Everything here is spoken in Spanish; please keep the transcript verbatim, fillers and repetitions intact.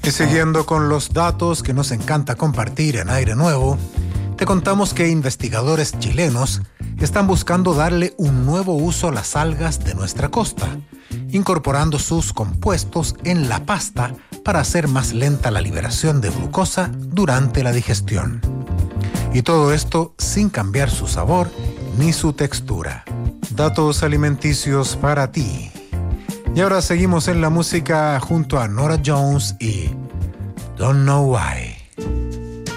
Y siguiendo con los datos que nos encanta compartir en Aire Nuevo, te contamos que investigadores chilenos están buscando darle un nuevo uso a las algas de nuestra costa, incorporando sus compuestos en la pasta para hacer más lenta la liberación de glucosa durante la digestión. Y todo esto sin cambiar su sabor ni su textura. Datos alimenticios para ti. Y ahora seguimos en la música junto a Norah Jones y Don't Know Why.